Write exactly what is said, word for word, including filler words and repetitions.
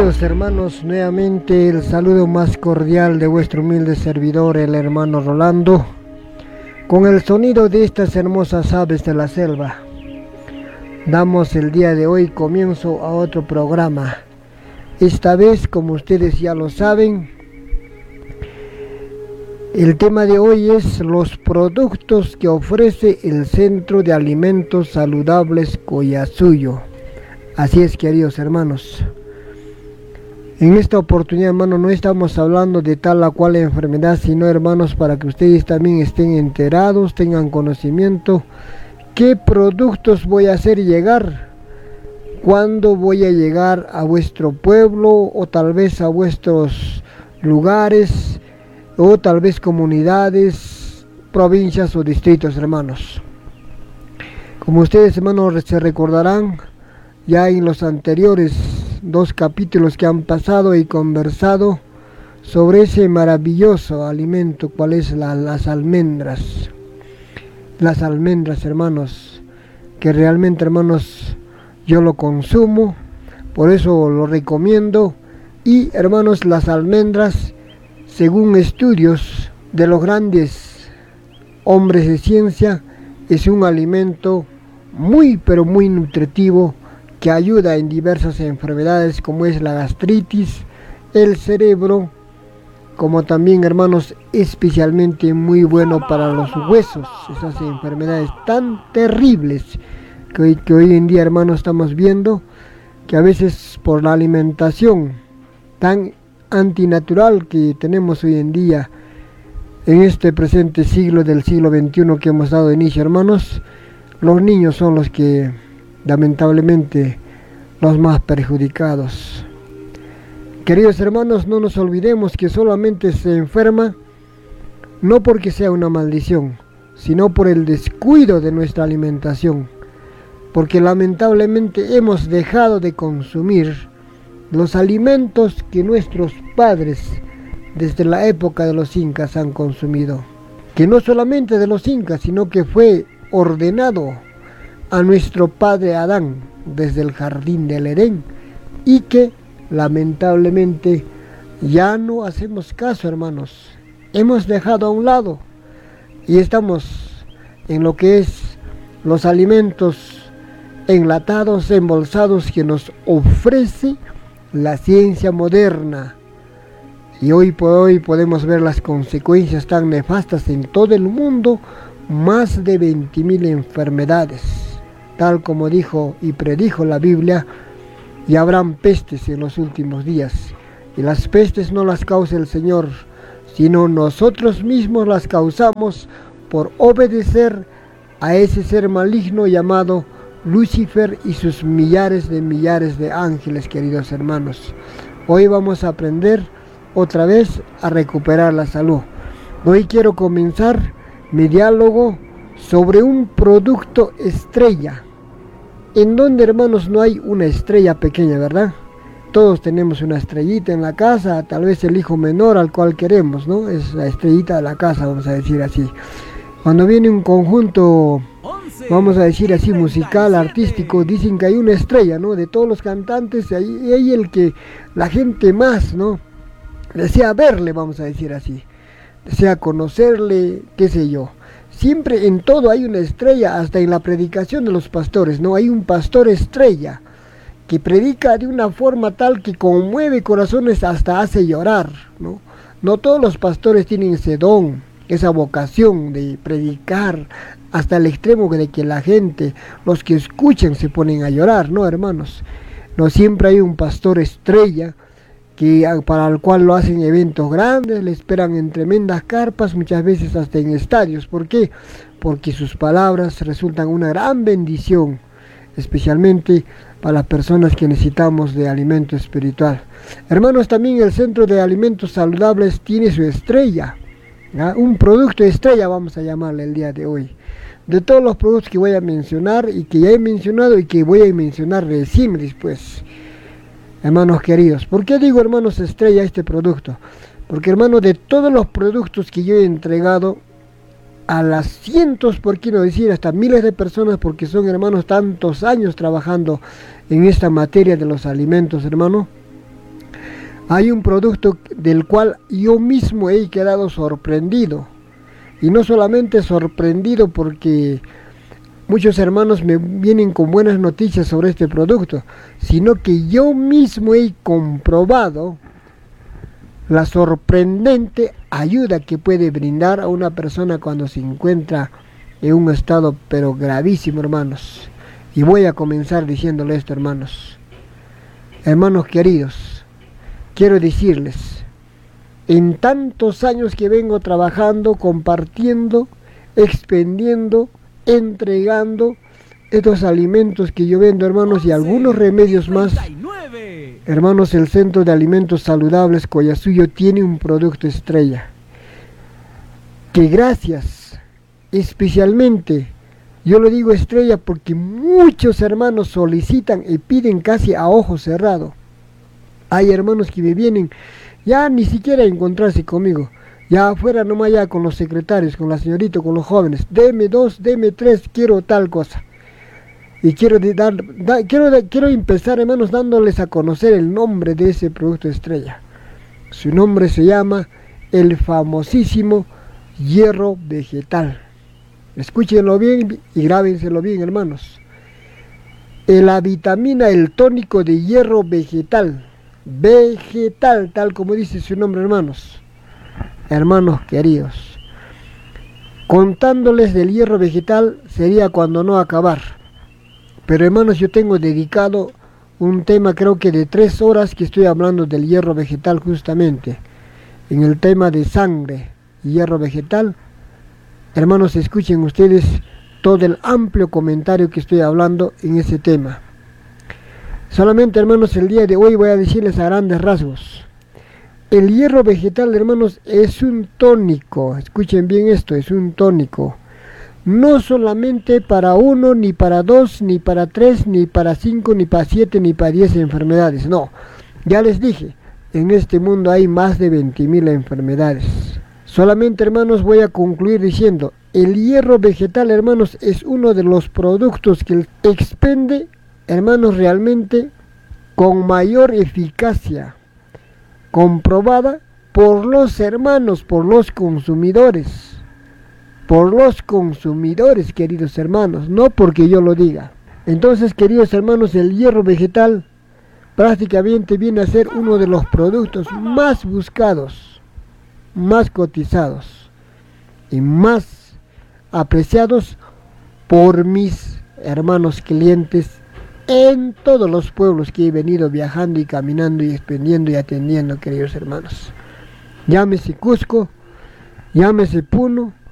Queridos hermanos, nuevamente el saludo más cordial de vuestro humilde servidor, el hermano Rolando, con el sonido de estas hermosas aves de la selva. Damos el día de hoy comienzo a otro programa. Esta vez, como ustedes ya lo saben, el tema de hoy es los productos que ofrece el Centro de Alimentos Saludables Collasuyo. Así es, queridos hermanos. En esta oportunidad, hermanos, no estamos hablando de tal o cual enfermedad, sino, hermanos, para que ustedes también estén enterados, tengan conocimiento, qué productos voy a hacer llegar, cuándo voy a llegar a vuestro pueblo o tal vez a vuestros lugares o tal vez comunidades, provincias o distritos, hermanos. Como ustedes, hermanos, se recordarán, ya en los anteriores dos capítulos que han pasado y conversado sobre ese maravilloso alimento, cuál es la, las almendras. Las almendras, hermanos, que realmente, hermanos, yo lo consumo, por eso lo recomiendo. Y, hermanos, las almendras, según estudios de los grandes hombres de ciencia, es un alimento muy, pero muy nutritivo, que ayuda en diversas enfermedades como es la gastritis, el cerebro, como también, hermanos, especialmente muy bueno para los huesos, esas enfermedades tan terribles que hoy, que hoy en día, hermanos, estamos viendo, que a veces por la alimentación tan antinatural que tenemos hoy en día, en este presente siglo del siglo veintiuno que hemos dado inicio, hermanos, los niños son los que lamentablemente los más perjudicados. Queridos hermanos, no nos olvidemos que solamente se enferma no porque sea una maldición, sino por el descuido de nuestra alimentación, porque lamentablemente hemos dejado de consumir los alimentos que nuestros padres desde la época de los incas han consumido, que no solamente de los incas, sino que fue ordenado a nuestro padre Adán desde el jardín del Edén, y que lamentablemente ya no hacemos caso, hermanos. Hemos dejado a un lado y estamos en lo que es los alimentos enlatados, embolsados, que nos ofrece la ciencia moderna. Y hoy por hoy podemos ver las consecuencias tan nefastas en todo el mundo, más de veinte mil enfermedades. Tal como dijo y predijo la Biblia, y habrán pestes en los últimos días. Y las pestes no las causa el Señor, sino nosotros mismos las causamos por obedecer a ese ser maligno llamado Lucifer y sus millares de millares de ángeles, queridos hermanos. Hoy vamos a aprender otra vez a recuperar la salud. Hoy quiero comenzar mi diálogo sobre un producto estrella, en donde, hermanos, no hay una estrella pequeña, ¿verdad? Todos tenemos una estrellita en la casa, tal vez el hijo menor al cual queremos, ¿no? Es la estrellita de la casa, vamos a decir así. Cuando viene un conjunto, vamos a decir así, musical, artístico, dicen que hay una estrella, ¿no? De todos los cantantes, ahí hay el que la gente más, ¿no?, desea verle, vamos a decir así, desea conocerle, qué sé yo. Siempre en todo hay una estrella, hasta en la predicación de los pastores, ¿no? Hay un pastor estrella que predica de una forma tal que conmueve corazones, hasta hace llorar, ¿no? No todos los pastores tienen ese don, esa vocación de predicar hasta el extremo de que la gente, los que escuchan, se ponen a llorar, ¿no, hermanos? No, siempre hay un pastor estrella que para el cual lo hacen eventos grandes, le esperan en tremendas carpas, muchas veces hasta en estadios. ¿Por qué? Porque sus palabras resultan una gran bendición, especialmente para las personas que necesitamos de alimento espiritual. Hermanos, también el Centro de Alimentos Saludables tiene su estrella, ¿ya? Un producto estrella, vamos a llamarle el día de hoy. De todos los productos que voy a mencionar y que ya he mencionado y que voy a mencionar recién después. Hermanos queridos, ¿por qué digo, hermanos, estrella este producto? Porque, hermanos, de todos los productos que yo he entregado a las cientos, por qué no decir, hasta miles de personas, porque son, hermanos, tantos años trabajando en esta materia de los alimentos, hermano, Hay un producto del cual yo mismo he quedado sorprendido. Y no solamente sorprendido porque muchos hermanos me vienen con buenas noticias sobre este producto, sino que yo mismo he comprobado la sorprendente ayuda que puede brindar a una persona cuando se encuentra en un estado pero gravísimo, hermanos. Y voy a comenzar diciéndole esto, hermanos. Hermanos queridos, quiero decirles, en tantos años que vengo trabajando, compartiendo, expendiendo, entregando estos alimentos que yo vendo, hermanos, y algunos remedios más, hermanos, el Centro de Alimentos Saludables Collasuyo tiene un producto estrella que gracias, especialmente, yo lo digo estrella porque muchos hermanos solicitan y piden casi a ojo cerrado. Hay hermanos que me vienen ya ni siquiera a encontrarse conmigo, ya afuera nomás ya con los secretarios, con la señorita, con los jóvenes, deme dos, deme tres, quiero tal cosa. Y quiero, dar, da, quiero, quiero empezar, hermanos, dándoles a conocer el nombre de ese producto estrella. Su nombre se llama el famosísimo hierro vegetal. Escúchenlo bien y grábenselo bien, hermanos. La vitamina, el tónico de hierro vegetal. Vegetal, tal como dice su nombre, hermanos. Hermanos queridos, contándoles del hierro vegetal sería cuando no acabar. Pero hermanos, yo tengo dedicado un tema, creo que de tres horas que estoy hablando del hierro vegetal justamente. En el tema de sangre y hierro vegetal. Hermanos, escuchen ustedes todo el amplio comentario que estoy hablando en ese tema. Solamente, hermanos, el día de hoy voy a decirles a grandes rasgos. El hierro vegetal, hermanos, es un tónico. Escuchen bien esto, es un tónico. No solamente para uno, ni para dos, ni para tres, ni para cinco, ni para siete, ni para diez enfermedades. No, ya les dije, en este mundo hay más de veinte mil enfermedades. Solamente, hermanos, voy a concluir diciendo, el hierro vegetal, hermanos, es uno de los productos que expende, hermanos, realmente con mayor eficacia, comprobada por los hermanos, por los consumidores, por los consumidores, queridos hermanos, no porque yo lo diga. Entonces, queridos hermanos, el hierro vegetal prácticamente viene a ser uno de los productos más buscados, más cotizados y más apreciados por mis hermanos clientes en todos los pueblos que he venido viajando y caminando y expendiendo y atendiendo, queridos hermanos. Llámese Cusco, llámese Puno,